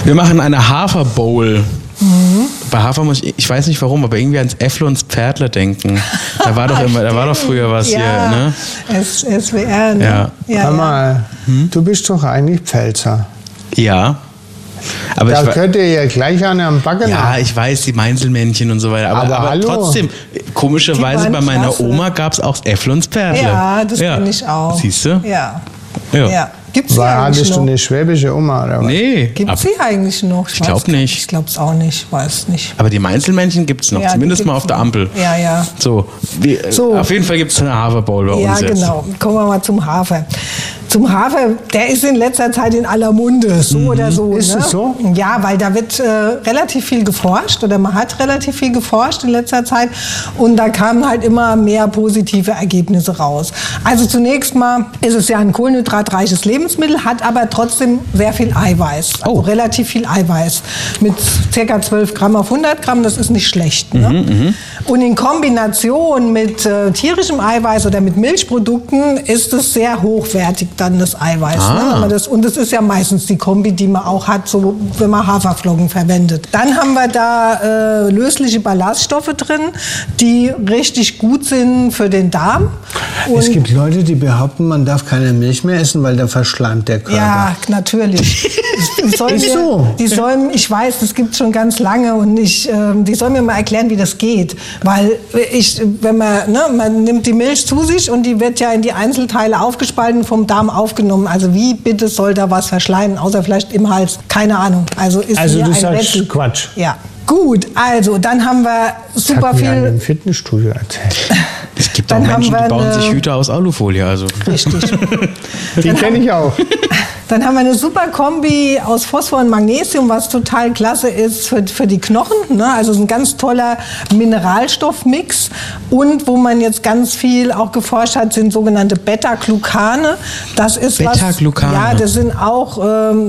Wir machen eine Haferbowl. Bei Hafer muss ich weiß nicht warum, aber irgendwie ans Efflons Pferdler denken. Da war doch früher was hier, ne? SWR, ne? Ja. Hör mal, du bist doch eigentlich Pfälzer. Ja. Aber da könnt ihr ja gleich eine am Backen. Ja, ich weiß, die Mainzelmännchen und so weiter. Aber trotzdem, komischerweise bei meiner Oma gab es auch Efflons Pferdler. Ja, das kenne ich auch. Siehst du? Ja. Gibt's die hattest du eine schwäbische Oma? Oder was? Nee. Gibt es sie eigentlich noch? Ich glaube nicht. Ich glaube es auch nicht, weiß nicht. Aber die Mainzelmännchen gibt es noch, zumindest mal auf der Ampel. Ja. So, auf jeden Fall gibt es eine Haferbowl bei uns jetzt. Ja, genau. Kommen wir mal zum Hafer. Zum Hafer, der ist in letzter Zeit in aller Munde, so oder so. Ist es so? Ja, weil da wird relativ viel geforscht oder man hat relativ viel geforscht in letzter Zeit und da kamen halt immer mehr positive Ergebnisse raus. Also zunächst mal ist es ja ein kohlenhydratreiches Lebensmittel, hat aber trotzdem sehr viel Eiweiß, also relativ viel Eiweiß mit ca. 12 Gramm auf 100 Gramm, das ist nicht schlecht. Ne? Und in Kombination mit tierischem Eiweiß oder mit Milchprodukten ist es sehr hochwertig dann das Eiweiß. Ne? Und das ist ja meistens die Kombi, die man auch hat, so, wenn man Haferflocken verwendet. Dann haben wir da lösliche Ballaststoffe drin, die richtig gut sind für den Darm. Und es gibt Leute, die behaupten, man darf keine Milch mehr essen, weil da verschleimt der Körper. Ja, natürlich. Ich weiß, das gibt es schon ganz lange und die sollen mir mal erklären, wie das geht. Weil man nimmt die Milch zu sich und die wird ja in die Einzelteile aufgespalten, vom Darm aufgenommen. Also wie bitte soll da was verschleimen, außer vielleicht im Hals? Keine Ahnung. Also du sagst Quatsch. Ja. Gut, also dann haben wir super viel. Das hat mir im Fitnessstudio erzählt. Es gibt auch Menschen, die bauen sich Hüte aus Alufolie. Also. Richtig. Die kenne ich auch. Dann haben wir eine super Kombi aus Phosphor und Magnesium, was total klasse ist für die Knochen. Ne? Also ein ganz toller Mineralstoffmix. Und wo man jetzt ganz viel auch geforscht hat, sind sogenannte Beta-Glucane. Das ist Beta-Glucane. Ja, das sind auch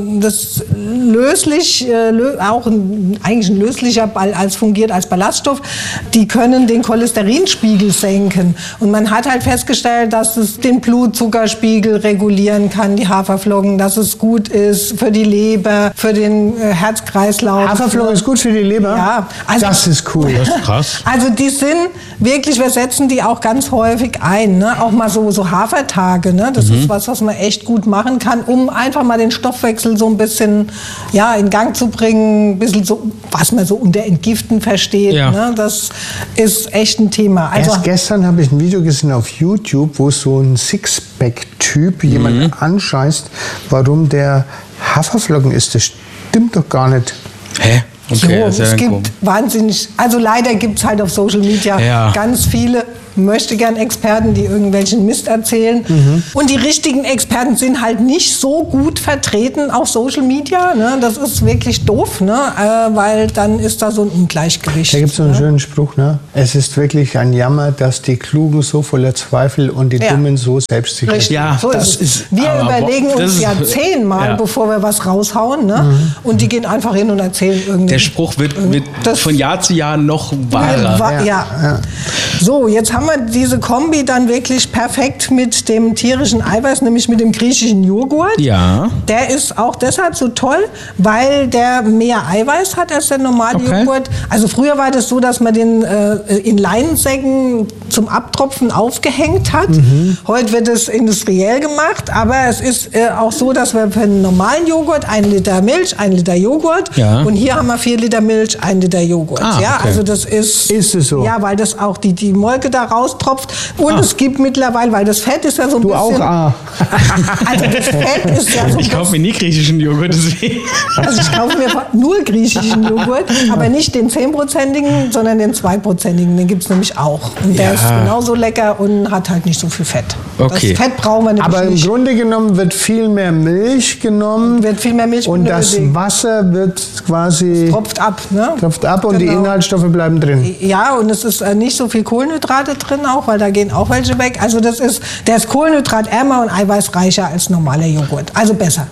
das löslich, eigentlich ein löslicher fungiert als Ballaststoff. Die können den Cholesterinspiegel senken. Und man hat halt festgestellt, dass es den Blutzuckerspiegel regulieren kann, die Haferflocken, dass es gut ist für die Leber, für den Herzkreislauf. Haferflocken ist gut für die Leber? Ja. Also, das ist cool. Das ist krass. Also die sind wirklich, wir setzen die auch ganz häufig ein. Ne? Auch mal so Hafertage. Ne? Das ist was man echt gut machen kann, um einfach mal den Stoffwechsel so ein bisschen in Gang zu bringen. Ein bisschen so, was man so unter Entgiften versteht. Ja. Ne? Das ist echt ein Thema. Also, erst gestern habe ich ein Video gesehen auf YouTube, wo so ein Sixpack-Typ jemanden anscheißt, warum der Haferflocken isst. Das stimmt doch gar nicht. Hä? Okay, es gibt wahnsinnig, also leider gibt es halt auf Social Media ganz viele Möchtegern-Experten, die irgendwelchen Mist erzählen. Und die richtigen Experten sind halt nicht so gut vertreten auf Social Media. Ne? Das ist wirklich doof, ne? Weil dann ist da so ein Ungleichgewicht. Da gibt es so einen schönen Spruch, ne? Es ist wirklich ein Jammer, dass die Klugen so voller Zweifel und die Dummen so selbstsicher sind. Ja, so das ist wir überlegen uns ja 10-mal, bevor wir was raushauen. Ne? Und die gehen einfach hin und erzählen irgendwie. Der Spruch wird von Jahr zu Jahr noch wahrer. Ja. So, jetzt haben wir diese Kombi dann wirklich perfekt mit dem tierischen Eiweiß, nämlich mit dem griechischen Joghurt. Ja. Der ist auch deshalb so toll, weil der mehr Eiweiß hat als der normale Joghurt. Also früher war das so, dass man den in Leinsäcken zum Abtropfen aufgehängt hat. Heute wird es industriell gemacht, aber es ist auch so, dass wir für einen normalen Joghurt 1 Liter Milch, 1 Liter Joghurt und hier haben wir 4 Liter Milch, 1 Liter Joghurt. Also das ist es so? Ja, weil das auch die Molke da raustropft. Und es gibt mittlerweile, weil das Fett ist ja so ein bisschen... Du auch, Also das Fett ist ja so... Ich kaufe mir nie griechischen Joghurt, deswegen. Also ich kaufe mir nur griechischen Joghurt, aber nicht den 10%igen, sondern den 2%igen. Den gibt es nämlich auch. Und der ist genauso lecker und hat halt nicht so viel Fett. Okay. Das Fett brauchen wir nämlich aber nicht. im Grunde genommen wird viel mehr Milch genommen. Wird viel mehr Milch und das Wasser wird quasi... Tropft ab, ne? Tropft ab und die Inhaltsstoffe bleiben drin. Ja, und es ist nicht so viel Kohlenhydrate drin auch, weil da gehen auch welche weg. Also der ist kohlenhydratärmer und eiweißreicher als normaler Joghurt. Also besser.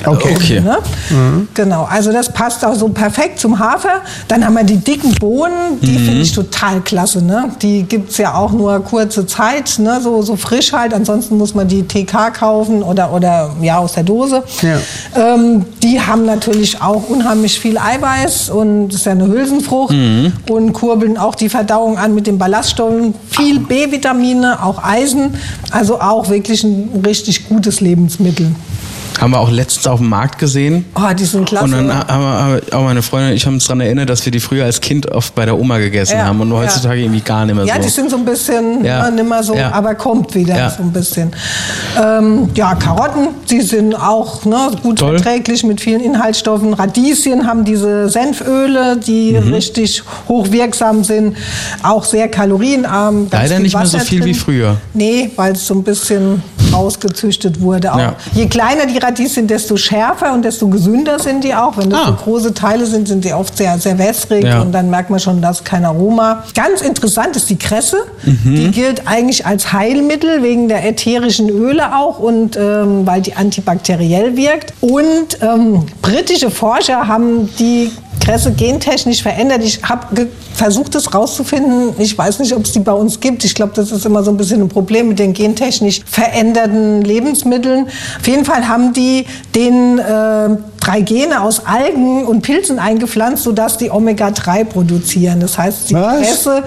Okay. Ne? Genau, also das passt auch so perfekt zum Hafer. Dann haben wir die dicken Bohnen, die finde ich total klasse. Ne? Die gibt es ja auch nur kurze Zeit, ne? so frisch halt. Ansonsten muss man die TK kaufen oder ja, aus der Dose. Ja. Die haben natürlich auch unheimlich viel Eiweiß und ist ja eine Hülsenfrucht und kurbeln auch die Verdauung an mit den Ballaststoffen. Viel B-Vitamine, auch Eisen, also auch wirklich ein richtig gutes Lebensmittel. Haben wir auch letztens auf dem Markt gesehen. Oh, die sind klasse. Und dann haben auch meine Freundin und ich haben uns daran erinnert, dass wir die früher als Kind oft bei der Oma gegessen haben und heutzutage irgendwie gar nicht mehr so. Ja, die sind so ein bisschen nicht mehr so, aber kommt wieder so ein bisschen. Karotten, die sind auch gut verträglich mit vielen Inhaltsstoffen. Radieschen haben diese Senföle, die richtig hochwirksam sind, auch sehr kalorienarm. Leider nicht mehr so viel wie früher. Nee, weil es so ein bisschen ausgezüchtet wurde. Auch. Je kleiner die Radieschen, desto schärfer und desto gesünder sind die auch. Wenn das so große Teile sind, sind die oft sehr, sehr wässrig und dann merkt man schon, dass kein Aroma. Ganz interessant ist die Kresse. Die gilt eigentlich als Heilmittel wegen der ätherischen Öle auch und weil die antibakteriell wirkt. Und britische Forscher haben die Kresse gentechnisch verändert. Ich habe versucht, das rauszufinden. Ich weiß nicht, ob es die bei uns gibt. Ich glaube, das ist immer so ein bisschen ein Problem mit den gentechnisch veränderten Lebensmitteln. Auf jeden Fall haben die den 3 Gene aus Algen und Pilzen eingepflanzt, sodass die Omega-3 produzieren. Das heißt, die Kresse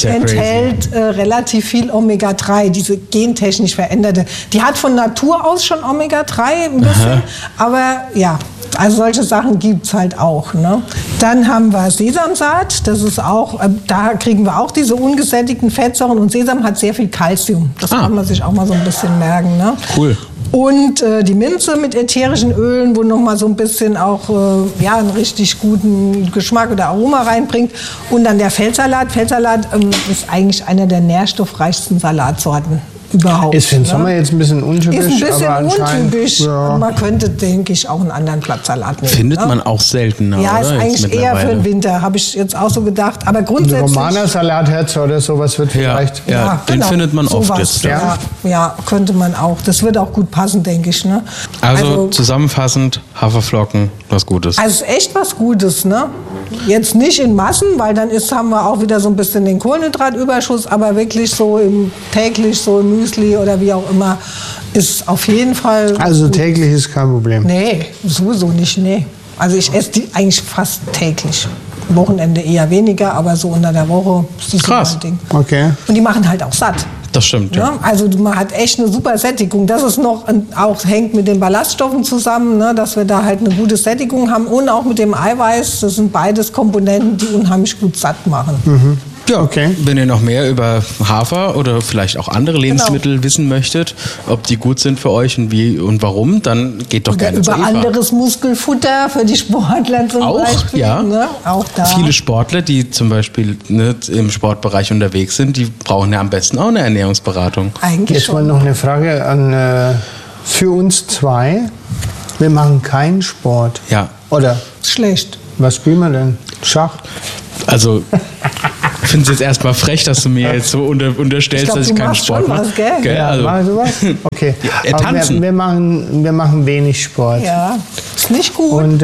enthält relativ viel Omega-3, diese gentechnisch veränderte. Die hat von Natur aus schon Omega-3 ein bisschen, aber ja, also solche Sachen gibt es halt auch. Ne? Dann haben wir Sesamsaat, das ist auch, da kriegen wir auch diese ungesättigten Fettsäuren und Sesam hat sehr viel Kalzium. Das kann man sich auch mal so ein bisschen merken. Ne? Cool. Und die Minze mit ätherischen Ölen, wo nochmal so ein bisschen auch einen richtig guten Geschmack oder Aroma reinbringt. Und dann der Feldsalat. Feldsalat ist eigentlich einer der nährstoffreichsten Salatsorten überhaupt. Ist für den Sommer jetzt ein bisschen untypisch. Ist ein bisschen untypisch. Ja. Man könnte, denke ich, auch einen anderen Blattsalat nehmen. Findet man auch seltener, ja, oder? ist eigentlich eher für den Winter, habe ich jetzt auch so gedacht. Aber grundsätzlich... Ein Romaner-Salatherz oder sowas wird vielleicht... Ja, den findet man oft jetzt. Ja, könnte man auch. Das würde auch gut passen, denke ich. Ne? Also zusammenfassend, Haferflocken, was Gutes. Also ist echt was Gutes, ne? Jetzt nicht in Massen, weil dann haben wir auch wieder so ein bisschen den Kohlenhydratüberschuss, aber wirklich so täglich, so im Müsli oder wie auch immer, ist auf jeden Fall... Also täglich ist kein Problem? Nee, sowieso nicht, nee. Also ich esse die eigentlich fast täglich. Wochenende eher weniger, aber so unter der Woche ist das krass. So ein Ding. Okay. Und die machen halt auch satt. Das stimmt, ja. Also man hat echt eine super Sättigung. Das ist noch auch hängt mit den Ballaststoffen zusammen, ne, dass wir da halt eine gute Sättigung haben und auch mit dem Eiweiß. Das sind beides Komponenten, die unheimlich gut satt machen. Mhm. Ja, okay. Wenn ihr noch mehr über Hafer oder vielleicht auch andere Lebensmittel wissen möchtet, ob die gut sind für euch und wie und warum, dann geht doch gerne zu Eva. Über anderes Muskelfutter für die Sportler zum Beispiel. Ja. Ne? Auch da. Viele Sportler, die zum Beispiel im Sportbereich unterwegs sind, die brauchen ja am besten auch eine Ernährungsberatung. Eigentlich Jetzt schon. mal noch eine Frage für uns zwei. Wir machen keinen Sport. Ja. Oder? Schlecht. Was spielen wir denn? Schach? Also... Ich finde es jetzt erstmal frech, dass du mir jetzt so unterstellst, dass ich keinen Sport mache. Ja, also. Machst du was? Okay. Tanzen. Wir machen wenig Sport. Ja, ist nicht gut. Und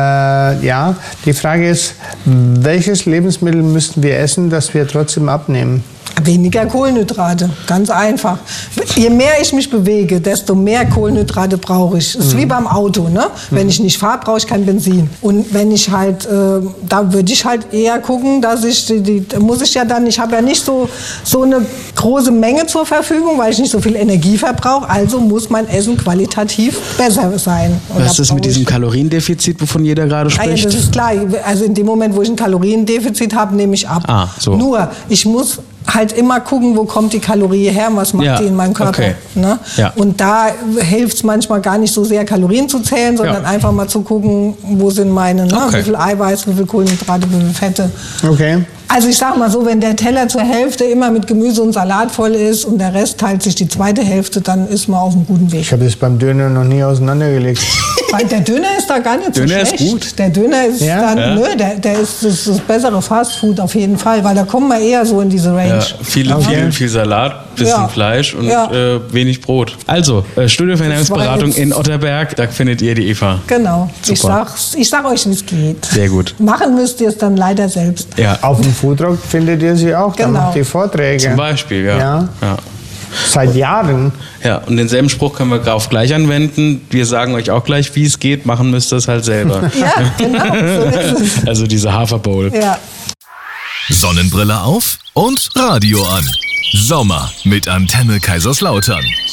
die Frage ist, welches Lebensmittel müssten wir essen, dass wir trotzdem abnehmen? Weniger Kohlenhydrate, ganz einfach. Je mehr ich mich bewege, desto mehr Kohlenhydrate brauche ich. Das ist wie beim Auto, ne? Wenn ich nicht fahre, brauche ich kein Benzin. Und wenn ich halt, da würde ich halt eher gucken, dass ich, ich habe ja nicht so eine große Menge zur Verfügung, weil ich nicht so viel Energie verbrauche. Also muss mein Essen qualitativ besser sein. Und was ist mit diesem Kaloriendefizit, wovon jeder gerade spricht? Ja, das ist klar. Also in dem Moment, wo ich ein Kaloriendefizit habe, nehme ich ab. So. Nur, ich muss halt immer gucken, wo kommt die Kalorie her und was macht die in meinem Körper. Okay. Ne? Ja. Und da hilft es manchmal gar nicht so sehr, Kalorien zu zählen, sondern einfach mal zu gucken, wo sind meine, wie viel Eiweiß, wie viel Kohlenhydrate, wie viel Fette. Okay. Also ich sag mal so, wenn der Teller zur Hälfte immer mit Gemüse und Salat voll ist und der Rest teilt sich die zweite Hälfte, dann ist man auf einem guten Weg. Ich habe das beim Döner noch nie auseinandergelegt. Weil der Döner ist da gar nicht so Döner schlecht. Ist gut. Der Döner ist der ist das bessere Fastfood auf jeden Fall, weil da kommen wir eher so in diese Range. Ja, viel Salat. bisschen Fleisch und wenig Brot. Also, Studiofernährungsberatung in Otterberg, da findet ihr die Eva. Genau. Super. Ich sag euch, wie es geht. Sehr gut. Machen müsst ihr es dann leider selbst. Ja. Auf dem Foodrock findet ihr sie auch, da Genau. macht ihr Vorträge. Zum Beispiel, ja. Seit Jahren. Ja, und denselben Spruch können wir auch gleich anwenden. Wir sagen euch auch gleich, wie es geht, machen müsst ihr es halt selber. Ja, genau, so ist es. Also diese Haferbowl. Ja. Sonnenbrille auf und Radio an. Sommer mit Antenne Kaiserslautern.